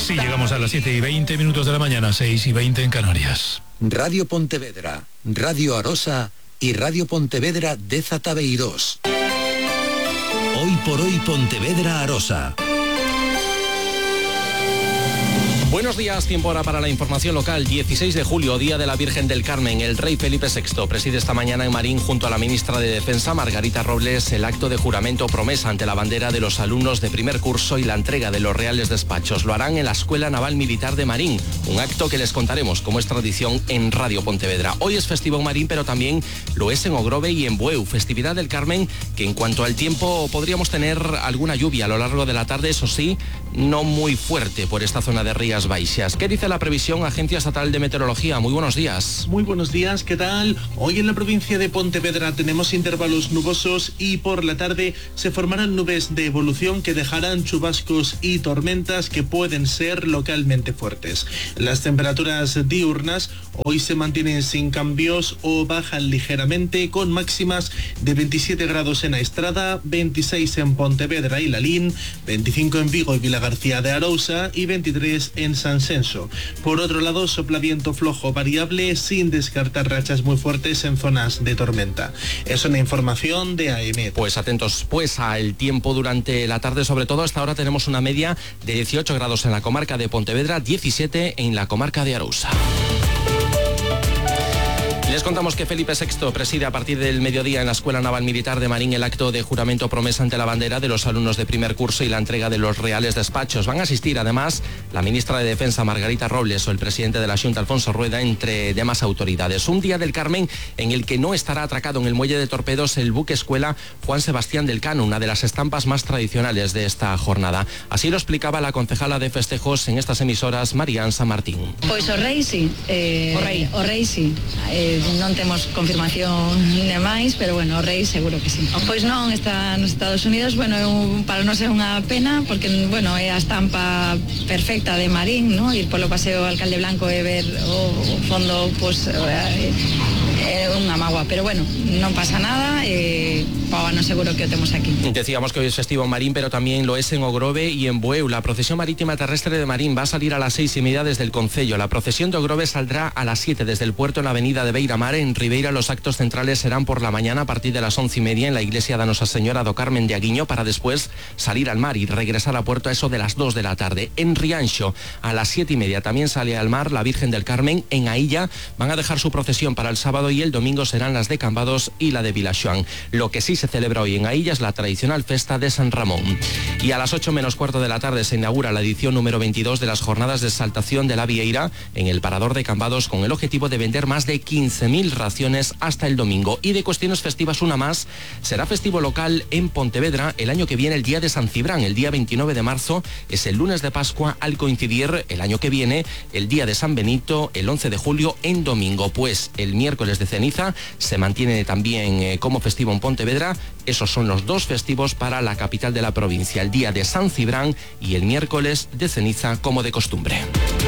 Sí, llegamos a las 7:20 de la mañana, 6:20 en Canarias. Radio Pontevedra, Radio Arosa y Radio Pontevedra de Zatabeirós. Hoy por hoy Pontevedra Arosa. Buenos días, tiempo ahora para la información local. 16 de julio, Día de la Virgen del Carmen. El rey Felipe VI preside esta mañana en Marín junto a la ministra de Defensa, Margarita Robles, el acto de juramento promesa ante la bandera de los alumnos de primer curso y la entrega de los reales despachos. Lo harán en la Escuela Naval Militar de Marín, un acto que les contaremos como es tradición en Radio Pontevedra. Hoy es festivo en Marín, pero también lo es en Ogrove y en Bueu. Festividad del Carmen que en cuanto al tiempo podríamos tener alguna lluvia a lo largo de la tarde, eso sí, no muy fuerte por esta zona de Rías Baixas. ¿Qué dice la previsión Agencia Estatal de Meteorología? Muy buenos días. Muy buenos días, ¿qué tal? Hoy en la provincia de Pontevedra tenemos intervalos nubosos y por la tarde se formarán nubes de evolución que dejarán chubascos y tormentas que pueden ser localmente fuertes. Las temperaturas diurnas hoy se mantienen sin cambios o bajan ligeramente con máximas de 27 grados en Aestrada, 26 en Pontevedra y Lalín, 25 en Vigo y Vilagarcía de Arousa y 23 en San Senso. Por otro lado, sopla viento flojo variable sin descartar rachas muy fuertes en zonas de tormenta. Es una información de AEMET. Pues atentos al tiempo durante la tarde, sobre todo hasta ahora tenemos una media de 18 grados en la comarca de Pontevedra, 17 en la comarca de Arousa. Les contamos que Felipe VI preside a partir del mediodía en la Escuela Naval Militar de Marín el acto de juramento promesa ante la bandera de los alumnos de primer curso y la entrega de los reales despachos. Van a asistir además la ministra de Defensa Margarita Robles o el presidente de la Xunta Alfonso Rueda, entre demás autoridades. Un día del Carmen en el que no estará atracado en el muelle de Torpedos el buque escuela Juan Sebastián del Cano, una de las estampas más tradicionales de esta jornada. Así lo explicaba la concejala de festejos en estas emisoras, Marián San Martín. Pois o rei sí, o rei sí. Non temos confirmación de máis, pero bueno, o rei seguro que sí. Pois non, está nos Estados Unidos, bueno, para nós é unha pena, porque, bueno, é a estampa perfecta de Marín, ¿no? Ir polo paseo Alcalde Blanco e ver o fondo, pues, é unha magua, pero bueno, non pasa nada, no seguro que o temos aquí. Decíamos que hoy es festivo en Marín, pero también lo es en Ogrove y en Bueu. La procesión marítima terrestre de Marín va a salir a las 6:30 desde el concello. La procesión de Ogrove saldrá a las 7 desde el puerto en la avenida de Beiramar. En Ribeira los actos centrales serán por la mañana a partir de las 11:30 en la iglesia de Nosa Señora do Carmen de Aguiño, para después salir al mar y regresar a puerto a eso de las 2 de la tarde. En Rianxo a las 7:30 también sale al mar la Virgen del Carmen. En Ailla van a dejar su procesión para el sábado y el domingo serán las de Cambados y la de Vilaxoán. Lo que sí se celebra hoy en Ailla es la tradicional festa de San Ramón. Y a las 8 menos cuarto de la tarde se inaugura la edición número 22 de las jornadas de exaltación de la Vieira en el Parador de Cambados, con el objetivo de vender más de 15.000 raciones hasta el domingo. Y de cuestiones festivas una más, será festivo local en Pontevedra el año que viene el día de San Cibrán. El día 29 de marzo es el lunes de Pascua, al coincidir el año que viene el día de San Benito, el 11 de julio en domingo. Pues el miércoles de ceniza se mantiene también como festivo en Pontevedra. Esos son los dos festivos para la capital de la provincia, el día de San Cibrán y el miércoles de ceniza como de costumbre.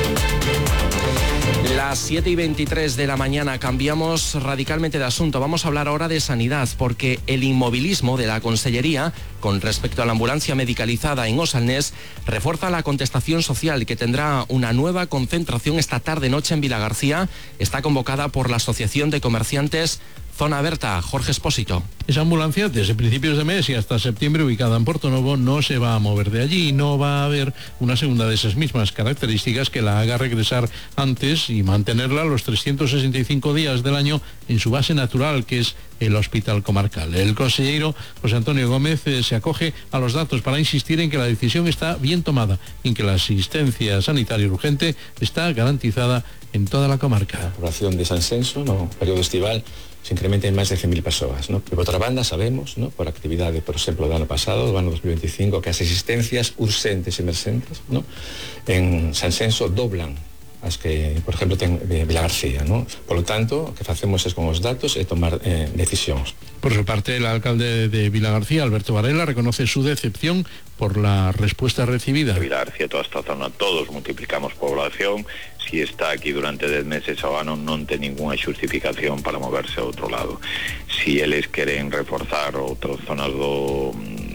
Las 7:23 de la mañana, cambiamos radicalmente de asunto. Vamos a hablar ahora de sanidad, porque el inmovilismo de la Consellería con respecto a la ambulancia medicalizada en Osalnés refuerza la contestación social, que tendrá una nueva concentración esta tarde-noche en Vilagarcía. Está convocada por la Asociación de Comerciantes Zona Berta. Jorge Espósito. Esa ambulancia, desde principios de mes y hasta septiembre, ubicada en Portonovo, no se va a mover de allí y no va a haber una segunda de esas mismas características que la haga regresar antes y mantenerla los 365 días del año en su base natural, que es el Hospital Comarcal. El consejero José Antonio Gómez se acoge a los datos para insistir en que la decisión está bien tomada y en que la asistencia sanitaria urgente está garantizada en toda la comarca. La población de San Senso, no período estival, se incrementa en más de 100.000 persoas, ¿no? Por outra banda, sabemos, ¿no?, por actividade, por exemplo, do ano pasado, do ano 2025, que as asistencias urxentes e emerxentes, ¿no?, en San Senso doblan as que, por exemplo, ten Vilagarcía, ¿no? Por lo tanto, o que facemos es con os datos e tomar decisións. Por su parte, el alcalde de Vilagarcía, Alberto Varela, reconoce su decepción por la respuesta recibida. Vilagarcía, toda esta zona, todos multiplicamos población. Si está aquí durante 10 meses ao ano, non ten ninguna xustificación para moverse a outro lado. Si eles queren reforzar outras zonas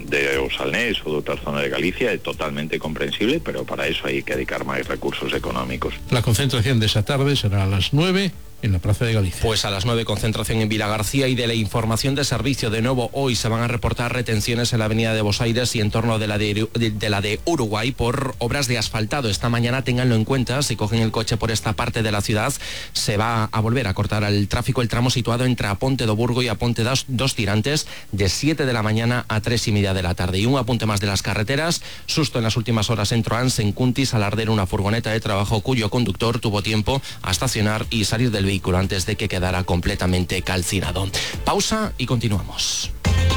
o Salnés ou de outra zona de Galicia é totalmente comprensible, pero para eso hay que dedicar máis recursos económicos. La concentración de esa tarde será a las 9 en la Plaza de Galicia. Pues a las 9 concentración en Vilagarcía. Y de la información de servicio, de nuevo hoy se van a reportar retenciones en la avenida de Buenos Aires y en torno de la de Uruguay por obras de asfaltado. Esta mañana ténganlo en cuenta, si cogen el coche por esta parte de la ciudad se va a volver a cortar el tráfico el tramo situado entre Aponte do Burgo y Aponte dos Tirantes de 7 de la mañana a 3:30 de la tarde. Y un apunte más de las carreteras: susto en las últimas horas en Troans, en Cuntis, al arder una furgoneta de trabajo cuyo conductor tuvo tiempo a estacionar y salir del vehículo antes de que quedara completamente calcinado. Pausa y continuamos.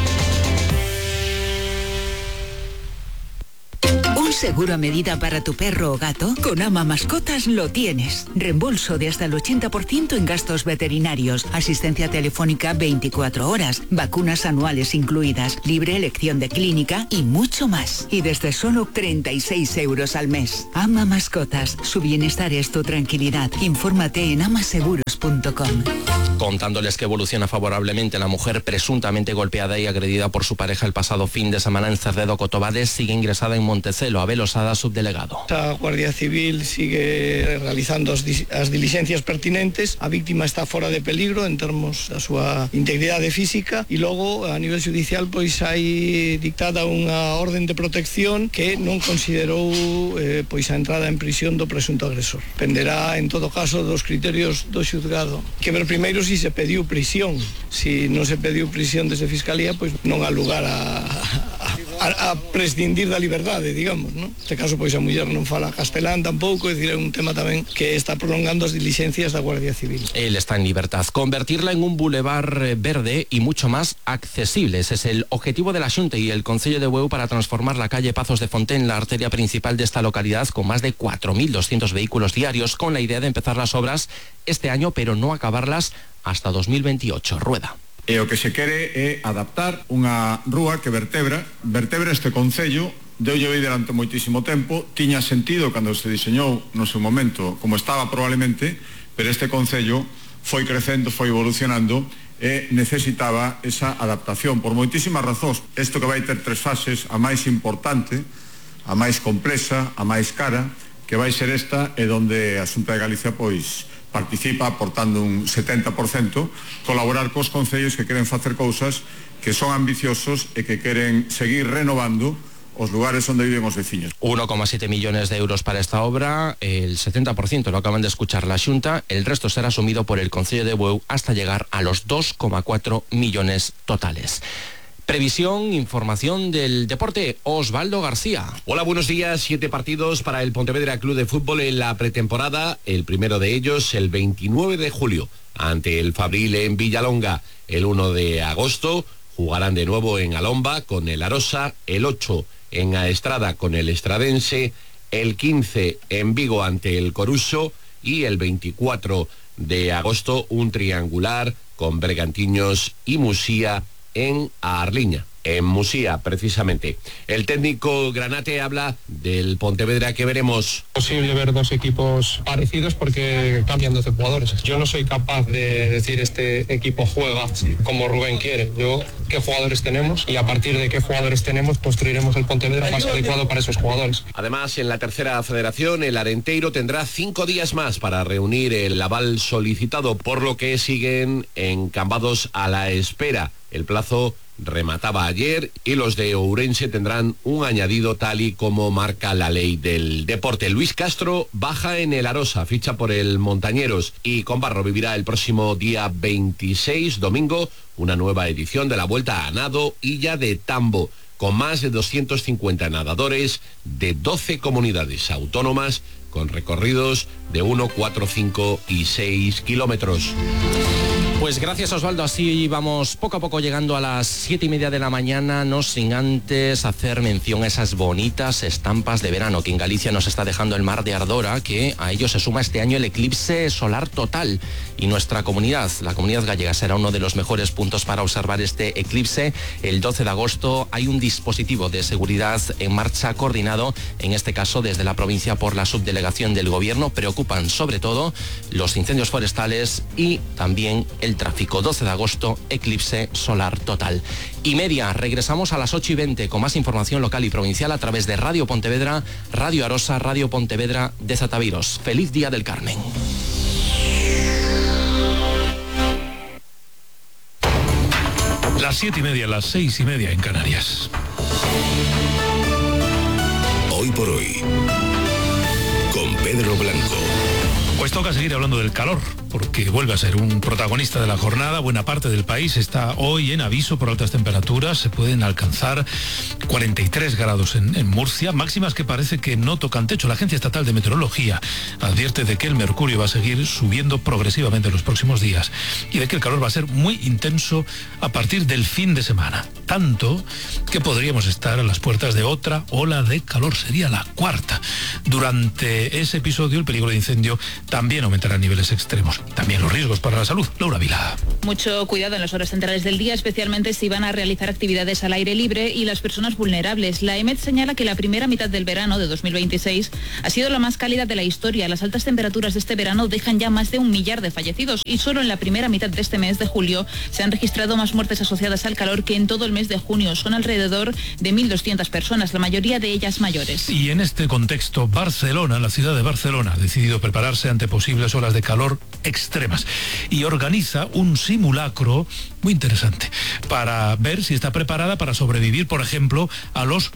¿Un seguro a medida para tu perro o gato? Con Ama Mascotas lo tienes. Reembolso de hasta el 80% en gastos veterinarios, asistencia telefónica 24 horas, vacunas anuales incluidas, libre elección de clínica y mucho más. Y desde solo 36 euros al mes. Ama Mascotas. Su bienestar es tu tranquilidad. Infórmate en amaseguros.com. Contándoles que evoluciona favorablemente la mujer presuntamente golpeada y agredida por su pareja el pasado fin de semana en Cerredo Cotobades sigue ingresada en Montecelo. Abel Osada, subdelegado. A Guardia Civil sigue realizando as diligencias pertinentes. A víctima está fora de peligro en termos da súa integridade física e logo a nivel judicial pois hai dictada unha orden de protección que non considerou pois a entrada en prisión do presunto agresor. Penderá en todo caso dos criterios do xuzgado. Que ver primeiro si se pediu prisión. Si non se pediu prisión desde Fiscalía, pois non há lugar a prescindir da liberdade, digamos, non? Neste caso, pois a muller non fala castelán tampouco, é dicir, é un tema tamén que está prolongando as diligencias da Guardia Civil. Él está en libertad. Convertirla en un bulevar verde y mucho más accesible. Ese es el objetivo de la Xunta y el Concello de Bueu para transformar la calle Pazos de Fontén, la arteria principal de esta localidad, con más de 4.200 vehículos diarios, con la idea de empezar las obras este año, pero no acabarlas hasta 2028. Rueda. E o que se quere é adaptar unha rúa que vertebra este concello. Deulle durante moitísimo tempo, tiña sentido cando se diseñou no seu momento como estaba probablemente, pero este concello foi crecendo, foi evolucionando e necesitaba esa adaptación por moitísimas razóns. Isto que vai ter 3 fases, a máis importante, a máis complexa, a máis cara, que vai ser esta, e donde a Xunta de Galicia pois participa aportando un 70%, colaborar cos concellos que queren facer cousas que son ambiciosos e que queren seguir renovando os lugares onde viven os veciños. 1,7 millones de euros para esta obra, el 70% lo acaban de escuchar la Xunta, el resto será asumido por el Concello de Bueu hasta llegar a los 2,4 millones totales. Previsión, información del deporte, Osvaldo García. Hola, buenos días. 7 partidos para el Pontevedra Club de Fútbol en la pretemporada. El primero de ellos el 29 de julio ante el Fabril en Villalonga. El 1 de agosto jugarán de nuevo en Alomba con el Arosa. El 8 en Aestrada con el Estradense. El 15 en Vigo ante el Coruso. Y el 24 de agosto un triangular con Bergantiños y Musía en Arliña, en Musía precisamente. El técnico Granate habla del Pontevedra que veremos. Posible ver 2 equipos parecidos porque cambian 12 jugadores. Yo no soy capaz de decir este equipo juega como Rubén quiere. Yo, qué jugadores tenemos y a partir de qué jugadores tenemos construiremos el Pontevedra más adecuado para esos jugadores. Además, en la tercera federación, el Arenteiro tendrá 5 días más para reunir el aval solicitado, por lo que siguen encambados a la espera. El plazo remataba ayer y los de Ourense tendrán un añadido tal y como marca la ley del deporte. Luis Castro baja en el Arosa, ficha por el Montañeros, y con Barro vivirá el próximo día 26, domingo, una nueva edición de la Vuelta a Nado Illa de Tambo, con más de 250 nadadores de 12 comunidades autónomas con recorridos de 1, 4, 5 y 6 kilómetros. Pues gracias, Osvaldo, así vamos poco a poco llegando a las 7:30 de la mañana, no sin antes hacer mención a esas bonitas estampas de verano que en Galicia nos está dejando el mar de Ardora, que a ello se suma este año el eclipse solar total, y nuestra comunidad, la comunidad gallega, será uno de los mejores puntos para observar este eclipse. El 12 de agosto hay un dispositivo de seguridad en marcha coordinado, en este caso desde la provincia por la subdelegación del gobierno. Preocupan sobre todo los incendios forestales y también el el tráfico. 12 de agosto, eclipse solar total. Y media, regresamos a las 8:20 con más información local y provincial a través de Radio Pontevedra, Radio Arosa, Radio Pontevedra de Zataviros. Feliz Día del Carmen. Las 7:30, las 6:30 en Canarias. Hoy por hoy, con Pedro Blanco. Pues toca seguir hablando del calor, porque vuelve a ser un protagonista de la jornada. Buena parte del país está hoy en aviso por altas temperaturas. Se pueden alcanzar 43 grados en Murcia, máximas que parece que no tocan techo. La Agencia Estatal de Meteorología advierte de que el mercurio va a seguir subiendo progresivamente en los próximos días y de que el calor va a ser muy intenso a partir del fin de semana. Tanto que podríamos estar a las puertas de otra ola de calor. Sería la cuarta. Durante ese episodio, el peligro de incendio también aumentará a niveles extremos. También los riesgos para la salud. Laura Vila. Mucho cuidado en las horas centrales del día, especialmente si van a realizar actividades al aire libre y las personas vulnerables. La EMET señala que la primera mitad del verano de 2026 ha sido la más cálida de la historia. Las altas temperaturas de este verano dejan ya más de 1 millar de fallecidos y solo en la primera mitad de este mes de julio se han registrado más muertes asociadas al calor que en todo el mes de junio. Son alrededor de 1.200 personas, la mayoría de ellas mayores. Y en este contexto, Barcelona, la ciudad de Barcelona, ha decidido prepararse ante posibles olas de calor extremas y organiza un simulacro muy interesante para ver si está preparada para sobrevivir, por ejemplo, a los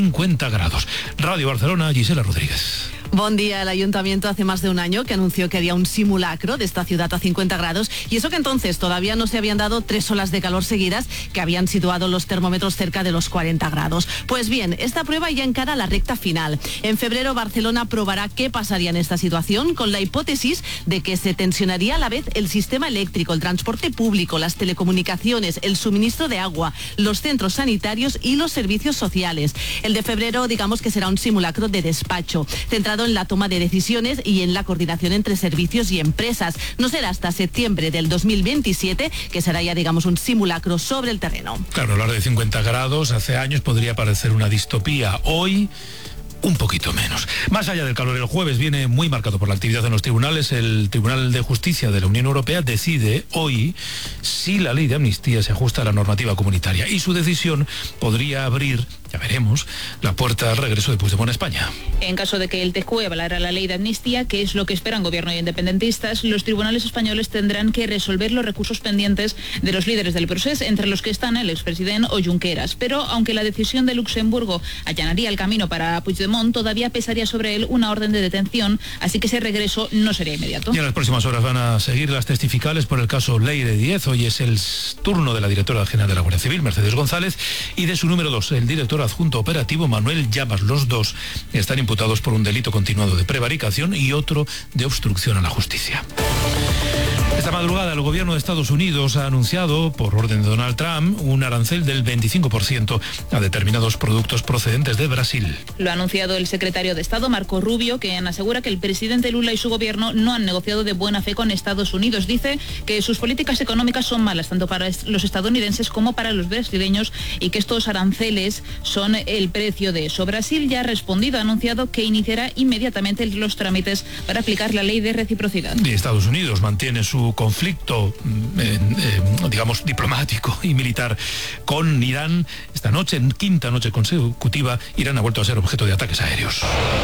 50 grados. Radio Barcelona, Gisela Rodríguez. Buen día. El Ayuntamiento hace más de un año que anunció que haría un simulacro de esta ciudad a 50 grados y eso que entonces todavía no se habían dado 3 olas de calor seguidas que habían situado los termómetros cerca de los 40 grados. Pues bien, esta prueba ya encara la recta final. En febrero Barcelona probará qué pasaría en esta situación con la hipótesis de que se tensionaría a la vez el sistema eléctrico, el transporte público, las telecomunicaciones, el suministro de agua, los centros sanitarios y los servicios sociales. El de febrero digamos que será un simulacro de despacho, centrado en la toma de decisiones y en la coordinación entre servicios y empresas. No será hasta septiembre del 2027 que será ya, digamos, un simulacro sobre el terreno. Claro, hablar de 50 grados hace años podría parecer una distopía. Hoy, un poquito menos. Más allá del calor, el jueves viene muy marcado por la actividad en los tribunales. El Tribunal de Justicia de la Unión Europea decide hoy si la ley de amnistía se ajusta a la normativa comunitaria y su decisión podría abrir, ya veremos, la puerta al regreso de Puigdemont a España. En caso de que el TCUE avalara la ley de amnistía, que es lo que esperan gobierno y independentistas, los tribunales españoles tendrán que resolver los recursos pendientes de los líderes del proceso, entre los que están el expresidente o Junqueras. Pero aunque la decisión de Luxemburgo allanaría el camino para Puigdemont, todavía pesaría sobre él una orden de detención, así que ese regreso no sería inmediato. Y en las próximas horas van a seguir las testificales por el caso Leire Díez. Hoy es el turno de la directora general de la Guardia Civil, Mercedes González, y de su número 2, el director adjunto operativo, Manuel Llamas. Los dos están imputados por un delito continuado de prevaricación y otro de obstrucción a la justicia. Esta madrugada el gobierno de Estados Unidos ha anunciado, por orden de Donald Trump, un arancel del 25% a determinados productos procedentes de Brasil. Lo ha anunciado el secretario de Estado, Marco Rubio, quien asegura que el presidente Lula y su gobierno no han negociado de buena fe con Estados Unidos. Dice que sus políticas económicas son malas tanto para los estadounidenses como para los brasileños y que estos aranceles son el precio de eso. Brasil ya ha respondido, ha anunciado que iniciará inmediatamente los trámites para aplicar la ley de reciprocidad. Y Estados Unidos mantiene su conflicto, digamos, diplomático y militar con Irán. Esta noche, en quinta noche consecutiva, Irán ha vuelto a ser objeto de ataques aéreos.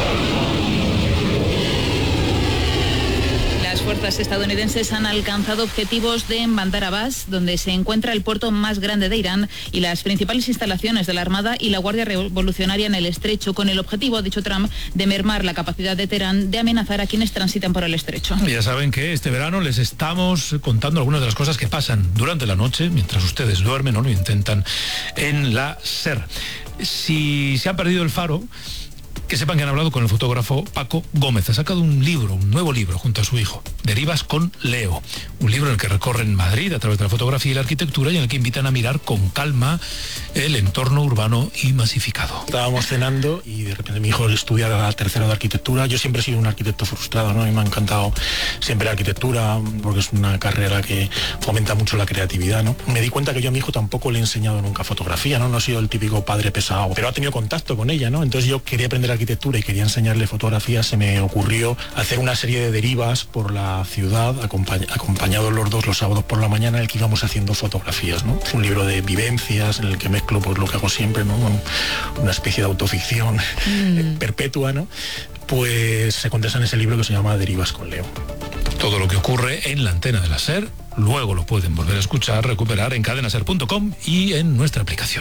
Las fuerzas estadounidenses han alcanzado objetivos de Bandar Abbas, donde se encuentra el puerto más grande de Irán y las principales instalaciones de la Armada y la Guardia Revolucionaria en el estrecho, con el objetivo, ha dicho Trump, de mermar la capacidad de Teherán de amenazar a quienes transitan por el estrecho. Ya saben que este verano les estamos contando algunas de las cosas que pasan durante la noche, mientras ustedes duermen o lo intentan, en la SER. Si se han perdido el faro, que sepan que han hablado con el fotógrafo Paco Gómez. Ha sacado un nuevo libro junto a su hijo, Derivas con Leo, un libro en el que recorren Madrid a través de la fotografía y la arquitectura y en el que invitan a mirar con calma el entorno urbano y masificado. Estábamos cenando y de repente mi hijo estudia la tercera de arquitectura. Yo siempre he sido un arquitecto frustrado, ¿no? A mí me ha encantado siempre la arquitectura porque es una carrera que fomenta mucho la creatividad, ¿no? Me di cuenta que yo a mi hijo tampoco le he enseñado nunca fotografía, ¿no? No he sido el típico padre pesado, pero ha tenido contacto con ella, ¿no? Entonces yo quería aprender arquitectura y quería enseñarle fotografías, se me ocurrió hacer una serie de derivas por la ciudad, acompañados los dos los sábados por la mañana, en el que íbamos haciendo fotografías, ¿no? Un libro de vivencias en el que mezclo pues lo que hago siempre, ¿no? Una especie de autoficción perpetua, ¿no? Pues se condensa en ese libro que se llama Derivas con Leo. Todo lo que ocurre en la antena de la SER, luego lo pueden volver a escuchar, recuperar en cadenaser.com y en nuestra aplicación.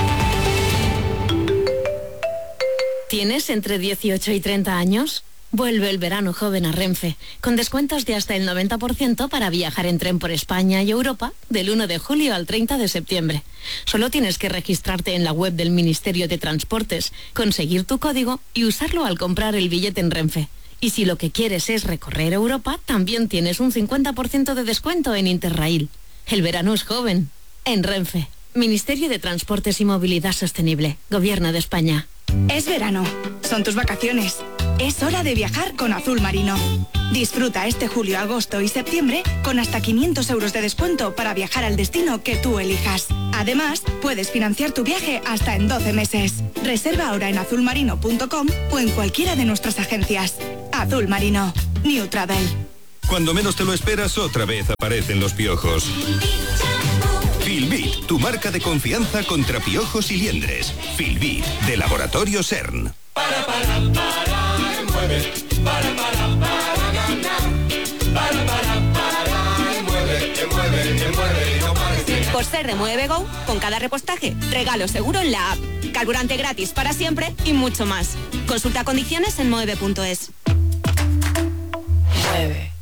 ¿Tienes entre 18 y 30 años? Vuelve el verano joven a Renfe, con descuentos de hasta el 90% para viajar en tren por España y Europa del 1 de julio al 30 de septiembre. Solo tienes que registrarte en la web del Ministerio de Transportes, conseguir tu código y usarlo al comprar el billete en Renfe. Y si lo que quieres es recorrer Europa, también tienes un 50% de descuento en Interrail. El verano es joven. En Renfe. Ministerio de Transportes y Movilidad Sostenible. Gobierno de España. Es verano. Son tus vacaciones. Es hora de viajar con Azul Marino. Disfruta este julio, agosto y septiembre con hasta 500 euros de descuento para viajar al destino que tú elijas. Además, puedes financiar tu viaje hasta en 12 meses. Reserva ahora en azulmarino.com o en cualquiera de nuestras agencias. Azul Marino. New Travel. Cuando menos te lo esperas, otra vez aparecen los piojos. Filbit, tu marca de confianza contra piojos y liendres. Filbit, de Laboratorio CERN. Mueve, para ganar. Mueve, no pares de... Por ser de Mueve Go, con cada repostaje, regalo seguro en la app, carburante gratis para siempre y mucho más. Consulta condiciones en mueve.es. Mueve.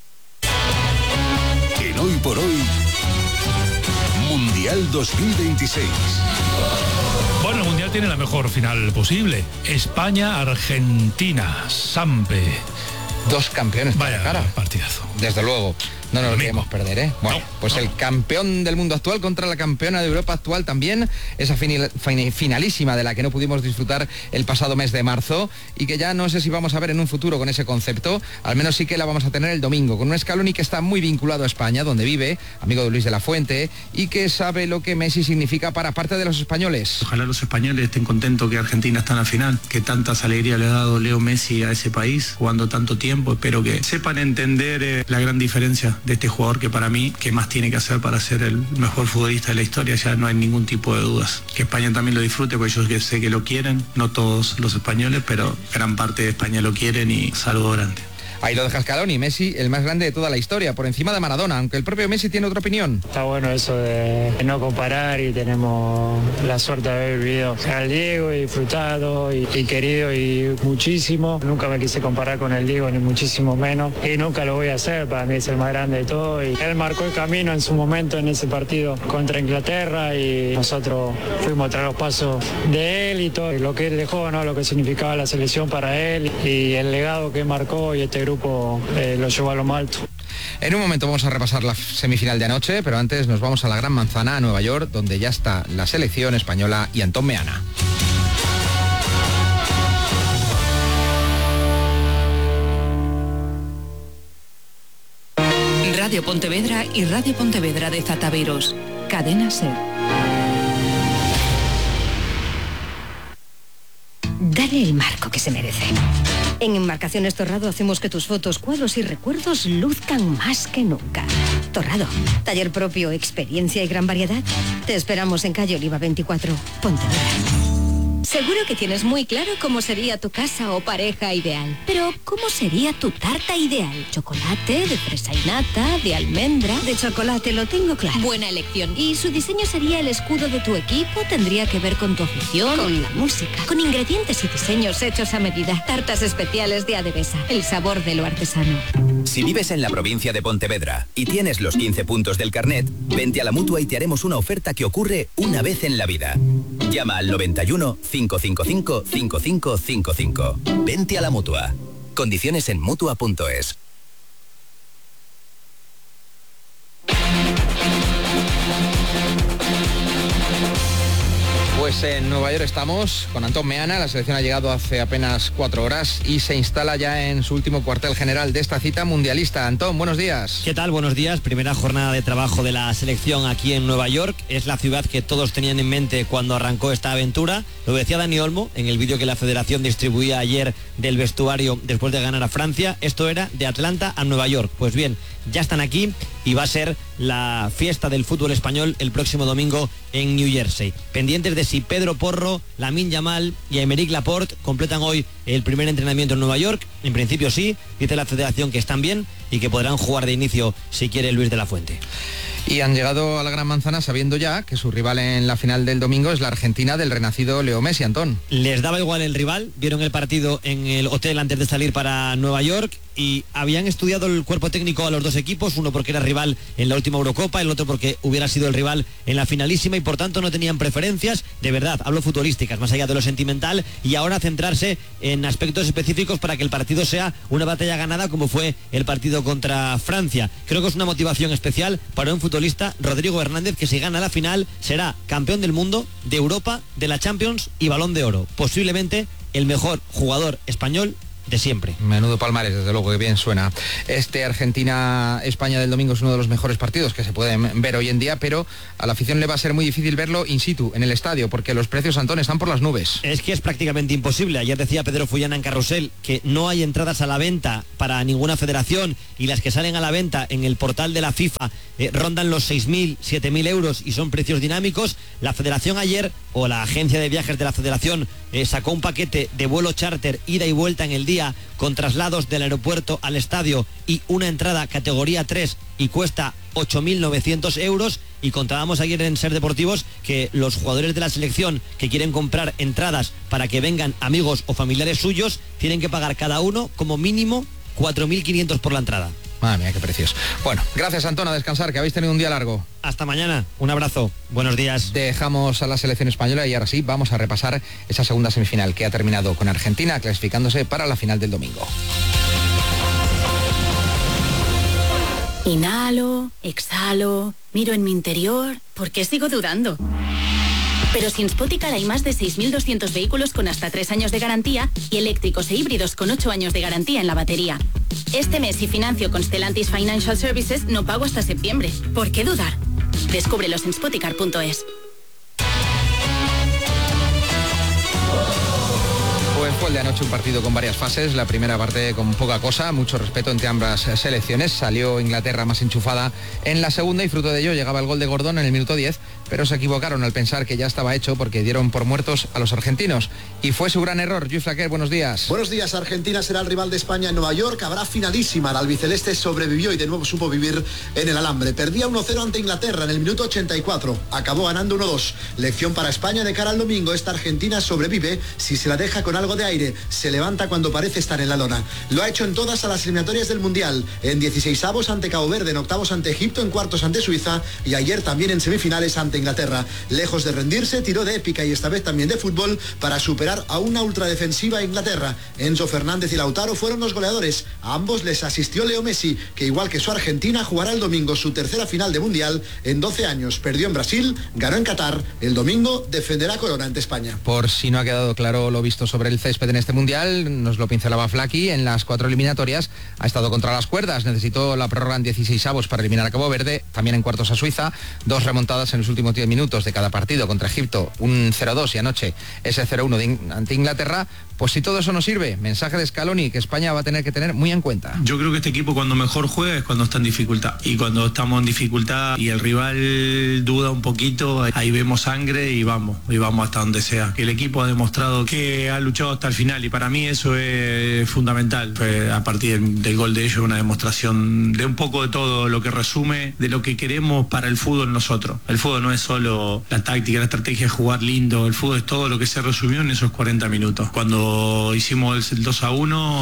En Hoy por Hoy, Mundial 2026. Bueno, el Mundial tiene la mejor final posible. España-Argentina. Sampe. Dos campeones. Vaya cara. Partidazo. Desde luego. No nos lo queremos perder, ¿eh? Bueno, pues el campeón del mundo actual contra la campeona de Europa actual también, esa finalísima de la que no pudimos disfrutar el pasado mes de marzo y que ya no sé si vamos a ver en un futuro con ese concepto, al menos sí que la vamos a tener el domingo, con un Scaloni que está muy vinculado a España, donde vive, amigo de Luis de la Fuente, y que sabe lo que Messi significa para parte de los españoles. Ojalá los españoles estén contentos que Argentina está en la final, que tantas alegrías le ha dado Leo Messi a ese país, jugando tanto tiempo. Espero que sepan entender la gran diferencia de este jugador que para mí, ¿qué más tiene que hacer para ser el mejor futbolista de la historia? Ya no hay ningún tipo de dudas. Que España también lo disfrute, porque yo sé que lo quieren, no todos los españoles, pero gran parte de España lo quieren y saludo grande. Ahí lo deja Scaloni, Messi, el más grande de toda la historia, por encima de Maradona, aunque el propio Messi tiene otra opinión. Está bueno eso de no comparar y tenemos la suerte de haber vivido al Diego y disfrutado y querido y muchísimo. Nunca me quise comparar con el Diego, ni muchísimo menos, y nunca lo voy a hacer, para mí es el más grande de todo. Y él marcó el camino en su momento en ese partido contra Inglaterra y nosotros fuimos tras los pasos de él y todo lo que él dejó, ¿no? Lo que significaba la selección para él y el legado que marcó, y este grupo lo llevó a lo más alto. En un momento vamos a repasar la semifinal de anoche, pero antes nos vamos a la Gran Manzana, a Nueva York, donde ya está la selección española y Antón Meana. Radio Pontevedra y Radio Pontevedra de Zataveros. Cadena SER. Dale el marco que se merece. En Embarcaciones Torrado hacemos que tus fotos, cuadros y recuerdos luzcan más que nunca. Torrado, taller propio, experiencia y gran variedad. Te esperamos en calle Oliva 24, Pontevedra. Seguro que tienes muy claro cómo sería tu casa o pareja ideal. Pero, ¿cómo sería tu tarta ideal? ¿Chocolate, de fresa y nata, de almendra? De chocolate, lo tengo claro. Buena elección. ¿Y su diseño sería el escudo de tu equipo? ¿Tendría que ver con tu afición? Con la música. Con ingredientes y diseños hechos a medida. Tartas especiales de Adevesa. El sabor de lo artesano. Si vives en la provincia de Pontevedra y tienes los 15 puntos del carnet, vente a la Mutua y te haremos una oferta que ocurre una vez en la vida. Llama al 91 555 5555. Vente a la Mutua. Condiciones en Mutua.es. Pues en Nueva York estamos con Antón Meana. La selección ha llegado hace apenas 4 horas y se instala ya en su último cuartel general de esta cita mundialista. Antón, buenos días. ¿Qué tal? Buenos días. Primera jornada de trabajo de la selección aquí en Nueva York. Es la ciudad que todos tenían en mente cuando arrancó esta aventura. Lo decía Dani Olmo en el vídeo que la federación distribuía ayer del vestuario después de ganar a Francia. Esto era de Atlanta a Nueva York. Pues bien, ya están aquí y va a ser la fiesta del fútbol español el próximo domingo en New Jersey. Pendientes de si Pedro Porro, Lamine Yamal y Aymeric Laporte completan hoy el primer entrenamiento en Nueva York. En principio sí, dice la federación que están bien y que podrán jugar de inicio si quiere Luis de la Fuente. Y han llegado a la Gran Manzana sabiendo ya que su rival en la final del domingo es la Argentina del renacido Leo Messi, Antón. Les daba igual el rival, vieron el partido en el hotel antes de salir para Nueva York y habían estudiado el cuerpo técnico a los dos equipos, uno porque era rival en la última Eurocopa, el otro porque hubiera sido el rival en la finalísima y por tanto no tenían preferencias, de verdad, hablo futbolísticas, más allá de lo sentimental, y ahora centrarse en aspectos específicos para que el partido sea una batalla ganada como fue el partido contra Francia. Creo que es una motivación especial para un futbolista, Rodrigo Hernández, que si gana la final será campeón del mundo, de Europa, de la Champions y Balón de Oro, posiblemente el mejor jugador español de siempre. Menudo palmarés, desde luego, que bien suena. Este Argentina-España del domingo es uno de los mejores partidos que se pueden ver hoy en día, pero a la afición le va a ser muy difícil verlo in situ, en el estadio, porque los precios, Antón, están por las nubes. Es que es prácticamente imposible. Ayer decía Pedro Fullana en Carrusel que no hay entradas a la venta para ninguna federación y las que salen a la venta en el portal de la FIFA rondan los 6.000, 7.000 euros y son precios dinámicos. La federación ayer, o la agencia de viajes de la federación, sacó un paquete de vuelo charter ida y vuelta en el día con traslados del aeropuerto al estadio y una entrada categoría 3 y cuesta 8.900 euros y contábamos ayer en Ser Deportivos que los jugadores de la selección que quieren comprar entradas para que vengan amigos o familiares suyos tienen que pagar cada uno como mínimo 4.500 por la entrada. Madre mía, qué precios. Bueno, gracias, Antón, a descansar, que habéis tenido un día largo. Hasta mañana, un abrazo, buenos días. Dejamos a la selección española y ahora sí, vamos a repasar esa segunda semifinal que ha terminado con Argentina clasificándose para la final del domingo. Inhalo, exhalo, miro en mi interior, ¿por qué sigo dudando? Pero sin Spoticar hay más de 6.200 vehículos con hasta 3 años de garantía y eléctricos e híbridos con 8 años de garantía en la batería. Este mes, si financio con Stellantis Financial Services, no pago hasta septiembre. ¿Por qué dudar? Descúbrelos en spoticar.es. Pues fue el de anoche un partido con varias fases. La primera parte con poca cosa, mucho respeto entre ambas selecciones. Salió Inglaterra más enchufada en la segunda y fruto de ello llegaba el gol de Gordon en el minuto 10, pero se equivocaron al pensar que ya estaba hecho porque dieron por muertos a los argentinos. Y fue su gran error. Luis Flaquer, buenos días. Buenos días. Argentina será el rival de España en Nueva York. Habrá finalísima. El albiceleste sobrevivió y de nuevo supo vivir en el alambre. Perdía 1-0 ante Inglaterra en el minuto 84. Acabó ganando 1-2. Lección para España de cara al domingo. Esta Argentina sobrevive si se la deja con algo de aire. Se levanta cuando parece estar en la lona. Lo ha hecho en todas a las eliminatorias del Mundial. En 16avos ante Cabo Verde, en octavos ante Egipto, en cuartos ante Suiza y ayer también en semifinales ante Inglaterra. Lejos de rendirse, tiró de épica y esta vez también de fútbol para superar a una ultradefensiva Inglaterra. Enzo Fernández y Lautaro fueron los goleadores. A ambos les asistió Leo Messi, que igual que su Argentina jugará el domingo su tercera final de Mundial en 12 años. Perdió en Brasil, ganó en Qatar. El domingo defenderá corona ante España. Por si no ha quedado claro lo visto sobre el césped en este Mundial, nos lo pincelaba Flaqui, en las 4 eliminatorias ha estado contra las cuerdas, necesitó la prórroga en 16avos para eliminar a Cabo Verde, también en cuartos a Suiza, 2 remontadas en los últimos 10 minutos de cada partido contra Egipto, un 0-2 y anoche ese 0-1 ante Inglaterra. Pues si todo eso no sirve, mensaje de Scaloni que España va a tener que tener muy en cuenta. Yo creo que este equipo cuando mejor juega es cuando está en dificultad, y cuando estamos en dificultad y el rival duda un poquito, ahí vemos sangre y vamos hasta donde sea. El equipo ha demostrado que ha luchado hasta el final y para mí eso es fundamental. A partir del gol de ellos, una demostración de un poco de todo lo que resume de lo que queremos para el fútbol nosotros. El fútbol no es solo la táctica, la estrategia, jugar lindo, el fútbol es todo lo que se resumió en esos 40 minutos. Cuando hicimos el 2-1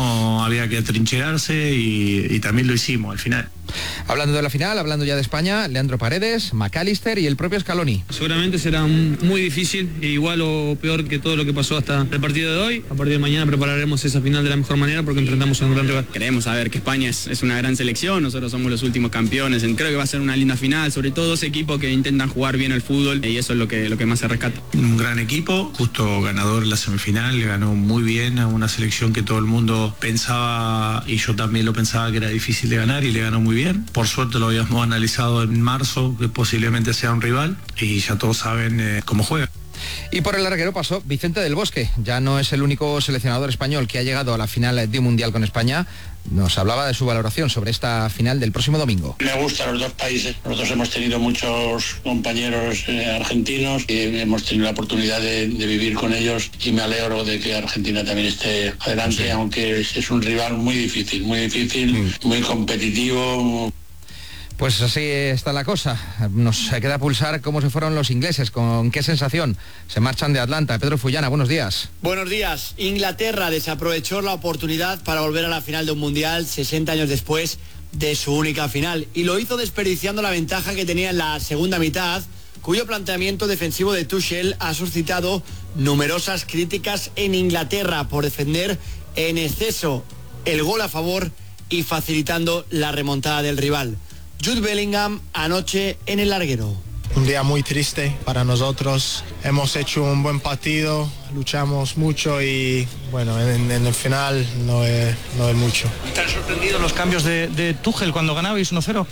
había que atrincherarse y también lo hicimos al final. Hablando de la final, hablando ya de España, Leandro Paredes, McAllister y el propio Scaloni. Seguramente será muy difícil, igual o peor que todo lo que pasó hasta el partido de hoy. A partir de mañana prepararemos esa final de la mejor manera porque enfrentamos a un gran rival. Queremos saber que España es una gran selección, nosotros somos los últimos campeones, creo que va a ser una linda final, sobre todo dos equipos que intentan jugar bien el fútbol y eso es lo que más se rescata. Un gran equipo, justo ganador en la semifinal, le ganó muy bien a una selección que todo el mundo pensaba, y yo también lo pensaba, que era difícil de ganar, y le ganó muy bien. Por suerte lo habíamos analizado en marzo, que posiblemente sea un rival, y ya todos saben cómo juega. Y por el larguero pasó Vicente del Bosque. Ya no es el único seleccionador español que ha llegado a la final de un mundial con España. Nos hablaba de su valoración sobre esta final del próximo domingo. Me gustan los dos países. Nosotros hemos tenido muchos compañeros argentinos y hemos tenido la oportunidad de vivir con ellos, y me alegro de que Argentina también esté adelante, sí. Aunque es un rival muy difícil, muy competitivo. Pues así está la cosa. Nos queda pulsar cómo se fueron los ingleses, con qué sensación se marchan de Atlanta. Pedro Fullana, buenos días. Buenos días. Inglaterra desaprovechó la oportunidad para volver a la final de un mundial 60 años después de su única final, y lo hizo desperdiciando la ventaja que tenía en la segunda mitad, cuyo planteamiento defensivo de Tuchel ha suscitado numerosas críticas en Inglaterra por defender en exceso el gol a favor y facilitando la remontada del rival. Jude Bellingham anoche en el larguero. Un día muy triste para nosotros. Hemos hecho un buen partido, luchamos mucho y bueno, en el final no es mucho. ¿Te han sorprendido los cambios de Tuchel cuando ganabais 1-0?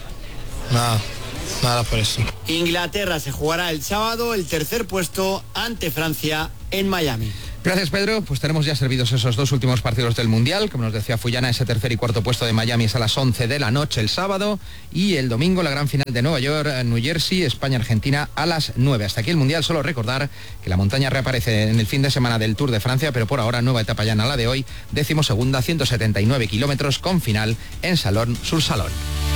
Nada por eso. Inglaterra se jugará el sábado el tercer puesto ante Francia en Miami. Gracias, Pedro. Pues tenemos ya servidos esos dos últimos partidos del Mundial. Como nos decía Fullana, ese tercer y cuarto puesto de Miami es a las 11 de la noche el sábado, y el domingo la gran final de Nueva York, New Jersey, España-Argentina a las 9. Hasta aquí el Mundial. Solo recordar que la montaña reaparece en el fin de semana del Tour de Francia, pero por ahora nueva etapa ya en la de hoy, 12ª, 179 kilómetros con final en Salón-sur-Salón.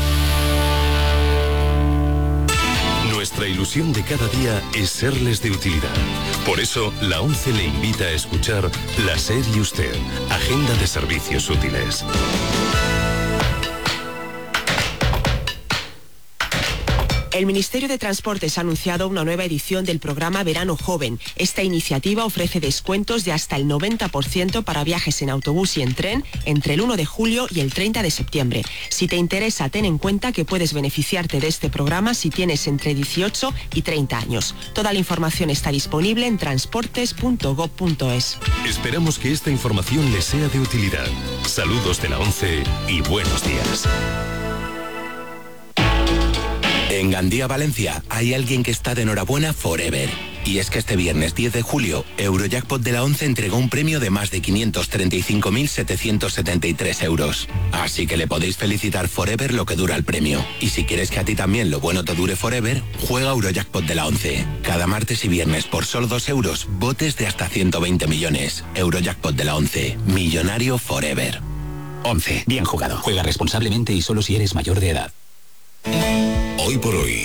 Nuestra ilusión de cada día es serles de utilidad. Por eso, la ONCE le invita a escuchar La SER y Usted, Agenda de Servicios Útiles. El Ministerio de Transportes ha anunciado una nueva edición del programa Verano Joven. Esta iniciativa ofrece descuentos de hasta el 90% para viajes en autobús y en tren entre el 1 de julio y el 30 de septiembre. Si te interesa, ten en cuenta que puedes beneficiarte de este programa si tienes entre 18 y 30 años. Toda la información está disponible en transportes.gov.es. Esperamos que esta información les sea de utilidad. Saludos de la ONCE y buenos días. En Gandía, Valencia, hay alguien que está de enhorabuena forever. Y es que este viernes 10 de julio, Eurojackpot de la ONCE entregó un premio de más de 535.773 euros. Así que le podéis felicitar forever lo que dura el premio. Y si quieres que a ti también lo bueno te dure forever, juega Eurojackpot de la ONCE. Cada martes y viernes por solo 2 euros, botes de hasta 120 millones. Eurojackpot de la ONCE. Millonario forever. 11. Bien jugado. Juega responsablemente y solo si eres mayor de edad. Hoy por hoy,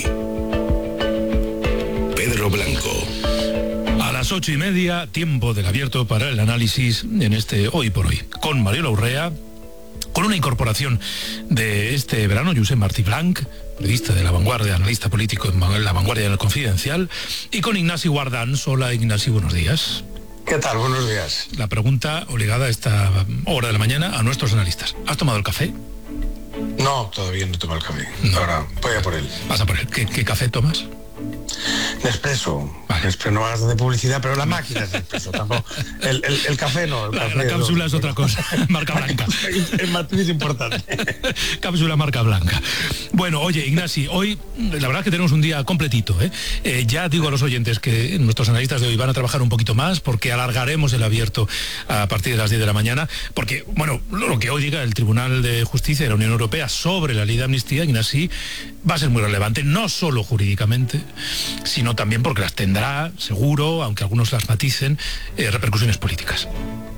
Pedro Blanco. A las 8:30, tiempo del abierto para el análisis en este Hoy por Hoy. Con Mariola Urrea, con una incorporación de este verano, Josep Martí Blanc, periodista de La Vanguardia, analista político en La Vanguardia en el Confidencial, y con Ignasi Guardans. Hola, Ignasi, buenos días. ¿Qué tal? Buenos días. La pregunta obligada a esta hora de la mañana a nuestros analistas. ¿Has tomado el café? No, todavía no tomo el café. No. Ahora voy a por él. Vas a por él. ¿Qué café tomas? Nespresso. Vale. Nespresso, no hagas de publicidad, pero la máquina es Nespresso. Tampoco. El café no. La cápsula es otra cosa. Marca blanca. El matiz es importante. Cápsula marca blanca. Bueno, oye, Ignasi, hoy la verdad es que tenemos un día completito. Ya digo a los oyentes que nuestros analistas de hoy van a trabajar un poquito más porque alargaremos el abierto a partir de las 10 de la mañana. Porque, bueno, lo que hoy diga el Tribunal de Justicia de la Unión Europea sobre la ley de amnistía, Ignasi, va a ser muy relevante, no solo jurídicamente, sino también porque las tendrá, seguro, aunque algunos las maticen, repercusiones políticas.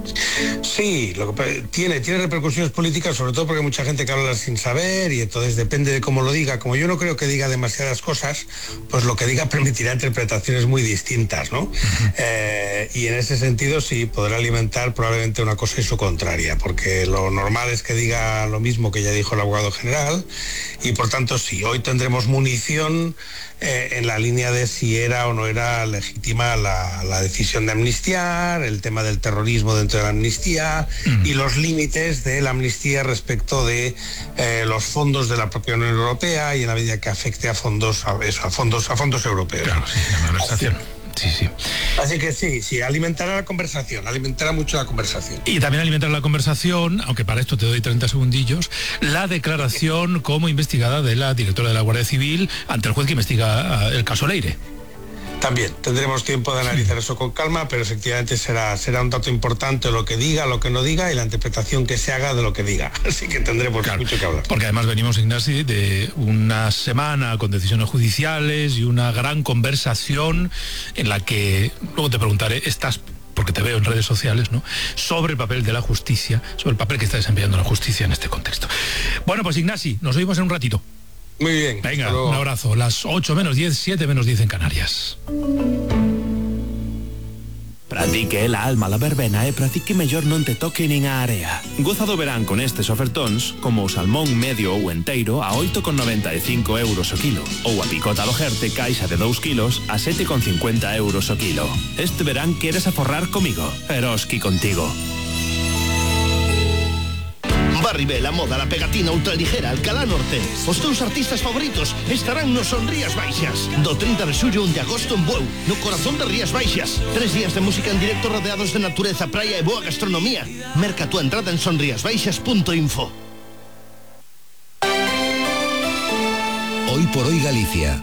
Sí, tiene repercusiones políticas, sobre todo porque hay mucha gente que habla sin saber y entonces depende de cómo lo diga. Como yo no creo que diga demasiadas cosas, pues lo que diga permitirá interpretaciones muy distintas, ¿no? Y en ese sentido sí podrá alimentar probablemente una cosa y su contraria, porque lo normal es que diga lo mismo que ya dijo el abogado general y por tanto sí, hoy tendremos munición en la línea de si era o no era legítima la decisión de amnistiar, el tema del terrorismo dentro de la amnistía y los límites de la amnistía respecto de los fondos de la propia Unión Europea y en la medida que afecte a fondos europeos. Claro, sí, la malversación. Sí. Así que sí, alimentará la conversación, alimentará mucho la conversación. Y también alimentará la conversación, aunque para esto te doy 30 segundillos, la declaración como investigada de la directora de la Guardia Civil ante el juez que investiga el caso Leire. También tendremos tiempo de analizar eso con calma, pero efectivamente será un dato importante lo que diga, lo que no diga y la interpretación que se haga de lo que diga. Así que tendremos mucho que hablar. Porque además venimos, Ignasi, de una semana con decisiones judiciales y una gran conversación en la que, luego te preguntaré, porque te veo en redes sociales, ¿no?, sobre el papel de la justicia, sobre el papel que está desempeñando la justicia en este contexto. Bueno, pues Ignasi, nos oímos en un ratito. Muy bien. Venga, un abrazo. Las 8 menos 10, 7 menos 10 en Canarias. Pratique la alma la verbena e pratique mellor non te toque nin a area. Goza do verán con estes ofertóns como o salmón medio ou enteiro a 8,95 euros o kilo ou a picota do Jerte caixa de 2 kilos a 7,50 euros o kilo. Este verán queres aforrar comigo, Eroski contigo. Barribel, a moda, la pegatina ultraligera, Alcalá Norte. Os teus artistas favoritos estarán no Son Rías Baixas. Do 30 de xullo 1 de agosto en Bueu, no corazón de Rías Baixas. 3 días de música en directo rodeados de natureza, praia e boa gastronomía. Merca tu entrada en sonriasbaixas.info. Hoy por hoy Galicia.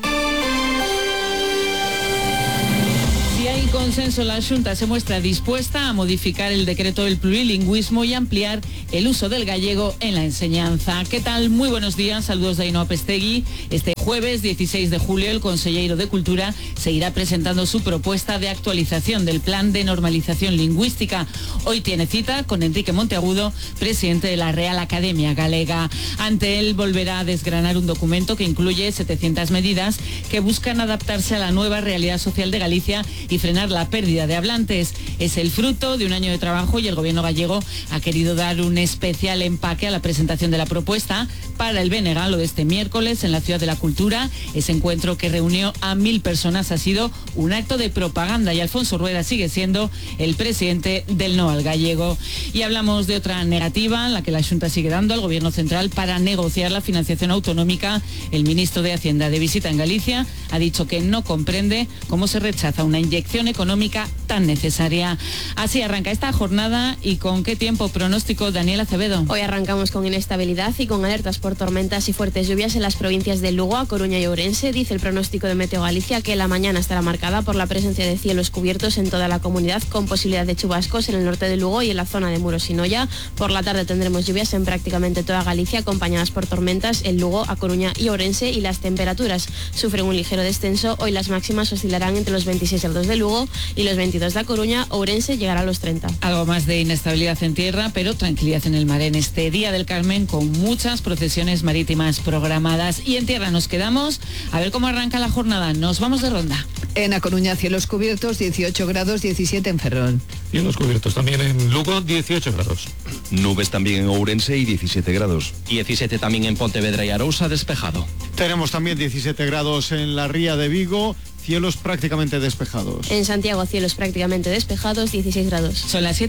Hay consenso, la Xunta se muestra dispuesta a modificar el decreto del plurilingüismo y ampliar el uso del gallego en la enseñanza. ¿Qué tal? Muy buenos días, saludos de Ainhoa Pestegui. Este jueves 16 de julio el consejero de Cultura seguirá presentando su propuesta de actualización del Plan de Normalización Lingüística. Hoy tiene cita con Enrique Monteagudo, presidente de la Real Academia Galega. Ante él volverá a desgranar un documento que incluye 700 medidas que buscan adaptarse a la nueva realidad social de Galicia y frenar la pérdida de hablantes. Es el fruto de un año de trabajo y el gobierno gallego ha querido dar un especial empaque a la presentación de la propuesta para el Benegalo de este miércoles en la Ciudad de la Cultura. Ese encuentro que reunió a 1000 personas ha sido un acto de propaganda y Alfonso Rueda sigue siendo el presidente del No al Gallego. Y hablamos de otra negativa en la que la Xunta sigue dando al gobierno central para negociar la financiación autonómica. El ministro de Hacienda de visita en Galicia ha dicho que no comprende cómo se rechaza una inyección económica tan necesaria. Así arranca esta jornada y con qué tiempo pronóstico, Daniel Acevedo. Hoy arrancamos con inestabilidad y con alertas por tormentas y fuertes lluvias en las provincias de Lugo, A Coruña y Ourense. Dice el pronóstico de Meteo Galicia que la mañana estará marcada por la presencia de cielos cubiertos en toda la comunidad con posibilidad de chubascos en el norte de Lugo y en la zona de Muros y Noia. Por la tarde tendremos lluvias en prácticamente toda Galicia acompañadas por tormentas en Lugo, A Coruña y Ourense y las temperaturas sufren un ligero descenso. Hoy las máximas oscilarán entre los 26 grados de Lugo y los 22 de A Coruña. Ourense llegará a los 30. Algo más de inestabilidad en tierra, pero tranquilidad en el mar en este Día del Carmen con muchas procesiones marítimas programadas. Y en tierra nos quedamos a ver cómo arranca la jornada. Nos vamos de ronda. En A Coruña, cielos cubiertos, 18 grados, 17 en Ferrol. Cielos cubiertos también en Lugo, 18 grados. Nubes también en Ourense y 17 grados. 17 también en Pontevedra y Arousa, despejado. Tenemos también 17 grados en la Ría de Vigo, cielos prácticamente despejados. En Santiago, cielos prácticamente despejados, 16 grados. Son las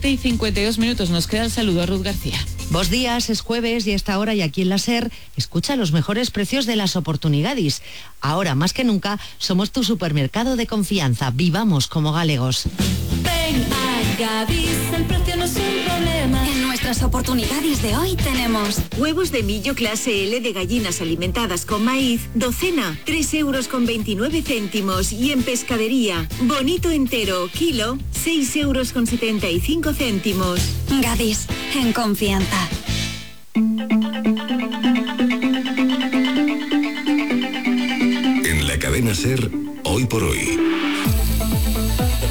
7:52, nos queda el saludo a Ruth García. Bos días, es jueves y a esta hora y aquí en la SER escucha los mejores precios de las oportunidades. Ahora más que nunca somos tu supermercado de confianza. Vivamos como galegos. Ven a Gadis, el precio no es un problema. En nuestras oportunidades de hoy tenemos huevos de millo clase L de gallinas alimentadas con maíz, docena, 3,29 euros. Y en pescadería, bonito entero, kilo, 6,75 euros. Gadis, en confianza. En la cadena SER, hoy por hoy. Tenemos que dar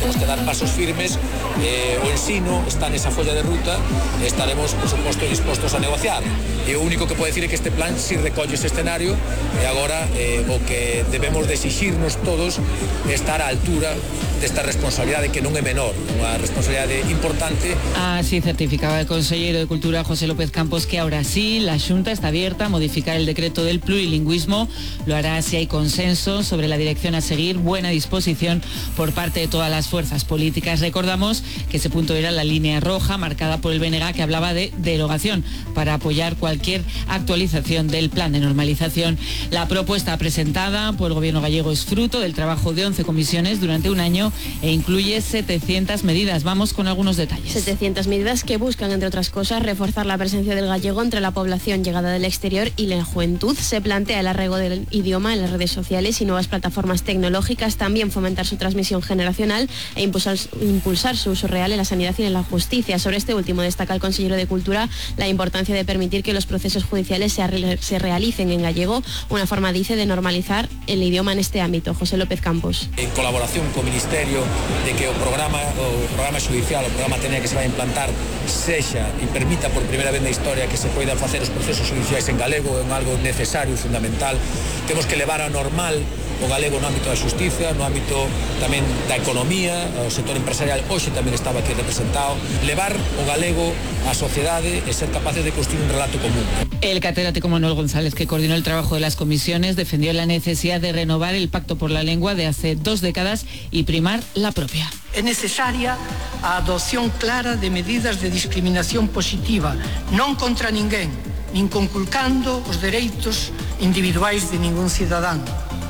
pasos firmes, o Ensino está nesa folla de ruta, estaremos, por suposto, dispostos a negociar. E o único que pode decir é que este plan si recolle ese escenario e agora o que debemos de exixirnos todos é estar á altura desta responsabilidade que non é menor, unha responsabilidade importante. Así certificaba el consejero de Cultura José López Campos que ahora sí la Xunta está abierta a modificar el decreto del plurilingüismo. Lo hará si hay consenso sobre la dirección a seguir, buena disposición por parte de todas las fuerzas políticas. Recordamos que ese punto era la línea roja marcada por el BNG, que hablaba de derogación para apoyar cualquier actualización del plan de normalización. La propuesta presentada por el gobierno gallego es fruto del trabajo de 11 comisiones durante un año e incluye 700 medidas. Vamos con algunos detalles. 700 medidas que buscan, entre otras cosas, reforzar la presencia del gallego entre la población llegada del exterior y la juventud. Se plantea el arraigo del idioma en las redes sociales y nuevas plataformas tecnológicas, también fomentar su transmisión generacional e impulsar su uso real en la sanidad y en la justicia. Sobre este último destaca el consejero de Cultura la importancia de permitir que los procesos judiciales se realicen en gallego, una forma, dice, de normalizar el idioma en este ámbito. José López Campos. En colaboración co Ministerio de que o programa judicial, o programa tenea que se vai a implantar sexa e permita por primeira vez na historia que se poidan facer os procesos judiciais en galego, é algo necesario e fundamental. Temos que levar a normal o galego no ámbito da xustiza, no ámbito tamén da economía, o sector empresarial hoxe tamén estaba aquí representado, levar o galego á sociedade e ser capaces de construir un relato común. El catedrático Manuel González, que coordinó el trabajo de las comisiones, defendió la necesidad de renovar el Pacto por la Lengua de hace 2 décadas y primar la propia. É necesaria a adopción clara de medidas de discriminación positiva, non contra ninguén, nin conculcando os dereitos individuais de ningún cidadán,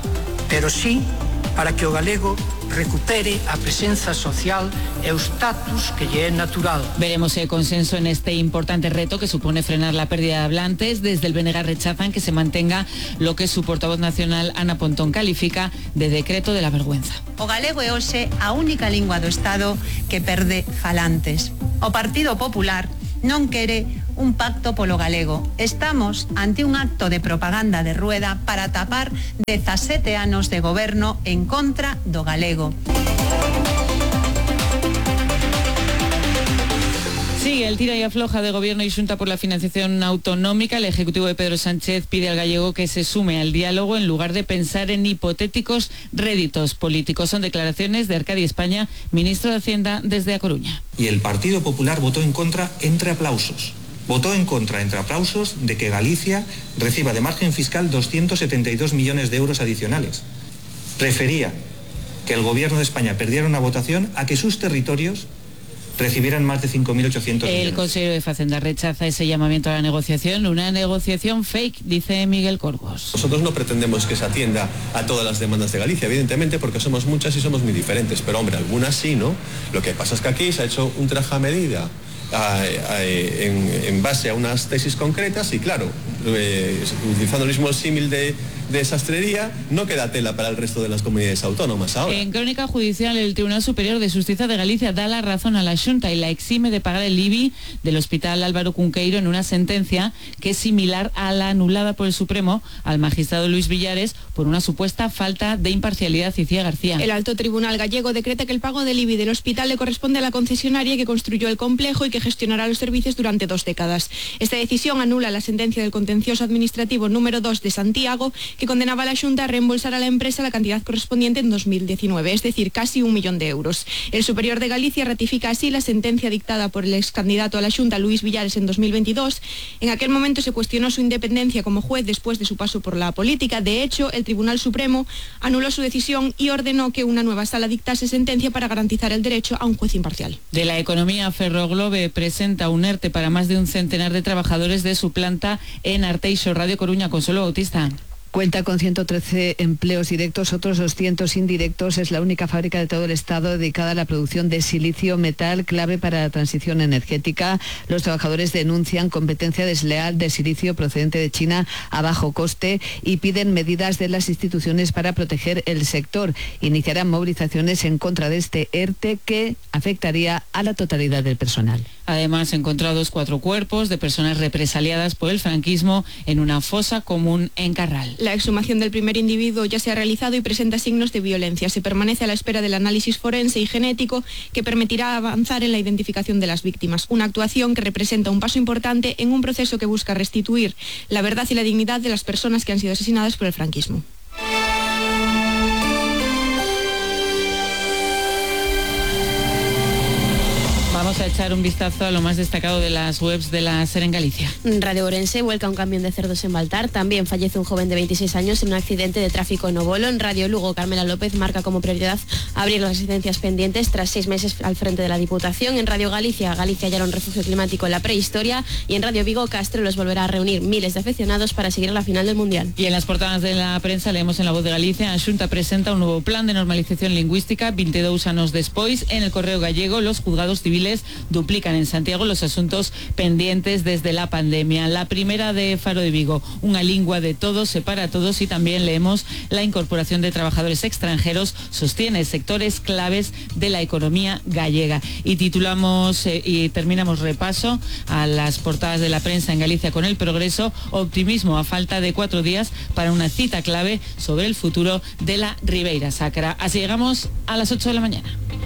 pero sí para que o galego recupere a presenza social e o status que lle é natural. Veremos el consenso en este importante reto que supone frenar la pérdida de hablantes. Desde el BNG rechazan que se mantenga lo que su portavoz nacional, Ana Pontón, califica de decreto de la vergüenza. O galego é hoxe a única lingua do Estado que perde falantes. O Partido Popular non quere un pacto polo galego. Estamos ante un acto de propaganda de rueda para tapar 17 anos de goberno en contra do galego. Sigue el tira y afloja de Gobierno y Xunta por la financiación autonómica. El Ejecutivo de Pedro Sánchez pide al gallego que se sume al diálogo en lugar de pensar en hipotéticos réditos políticos. Son declaraciones de Arcadi España, ministro de Hacienda desde A Coruña. Y el Partido Popular votó en contra entre aplausos. Votó en contra, entre aplausos, de que Galicia reciba de margen fiscal 272 millones de euros adicionales. Prefería que el Gobierno de España perdiera una votación a que sus territorios recibieran más de 5.800 millones. El consejero de Facenda rechaza ese llamamiento a la negociación, una negociación fake, dice Miguel Corgos. Nosotros no pretendemos que se atienda a todas las demandas de Galicia, evidentemente, porque somos muchas y somos muy diferentes, pero hombre, algunas sí, ¿no? Lo que pasa es que aquí se ha hecho un traje a medida en base a unas tesis concretas y claro, utilizando el mismo símil de sastrería, no queda tela para el resto de las comunidades autónomas ahora. En crónica judicial, el Tribunal Superior de Justicia de Galicia da la razón a la Xunta y la exime de pagar el IBI del Hospital Álvaro Cunqueiro en una sentencia que es similar a la anulada por el Supremo al magistrado Luis Villares por una supuesta falta de imparcialidad. Icía García. El Alto Tribunal gallego decreta que el pago del IBI del hospital le corresponde a la concesionaria que construyó el complejo y que gestionará los servicios durante 2 décadas. Esta decisión anula la sentencia del contencioso administrativo número 2 de Santiago, que condenaba a la Xunta a reembolsar a la empresa la cantidad correspondiente en 2019, es decir, casi 1 millón de euros. El Superior de Galicia ratifica así la sentencia dictada por el ex candidato a la Xunta, Luis Villares, en 2022. En aquel momento se cuestionó su independencia como juez después de su paso por la política. De hecho, el Tribunal Supremo anuló su decisión y ordenó que una nueva sala dictase sentencia para garantizar el derecho a un juez imparcial. De la economía, Ferroglobe presenta un ERTE para más de un centenar de trabajadores de su planta en Arteixo. Radio Coruña, Consuelo Bautista. Cuenta con 113 empleos directos, otros 200 indirectos. Es la única fábrica de todo el Estado dedicada a la producción de silicio, metal clave para la transición energética. Los trabajadores denuncian competencia desleal de silicio procedente de China a bajo coste y piden medidas de las instituciones para proteger el sector. Iniciarán movilizaciones en contra de este ERTE que afectaría a la totalidad del personal. además encontrados 4 cuerpos de personas represaliadas por el franquismo en una fosa común en Carral. La exhumación del primer individuo ya se ha realizado y presenta signos de violencia. Se permanece a la espera del análisis forense y genético que permitirá avanzar en la identificación de las víctimas. Una actuación que representa un paso importante en un proceso que busca restituir la verdad y la dignidad de las personas que han sido asesinadas por el franquismo. Vamos a echar un vistazo a lo más destacado de las webs de la SER en Galicia. Radio Ourense vuelca un camión de cerdos en Baltar. También fallece un joven de 26 años en un accidente de tráfico en Obolo. En Radio Lugo, Carmela López marca como prioridad abrir las residencias pendientes tras 6 meses al frente de la Diputación. En Radio Galicia, Galicia ya era un refugio climático en la prehistoria. Y en Radio Vigo, Castro los volverá a reunir miles de aficionados para seguir a la final del Mundial. Y en las portadas de la prensa leemos en La Voz de Galicia: a Xunta presenta un nuevo plan de normalización lingüística 22 años despois. En el Correo Gallego, los juzgados civiles duplican en Santiago los asuntos pendientes desde la pandemia. La primera de Faro de Vigo, una lingua de todos, separa a todos. Y también leemos: la incorporación de trabajadores extranjeros sostiene sectores claves de la economía gallega. Y titulamos y terminamos repaso a las portadas de la prensa en Galicia con El Progreso: optimismo a falta de 4 días para una cita clave sobre el futuro de la Ribeira Sacra. Así llegamos a las 8 de la mañana.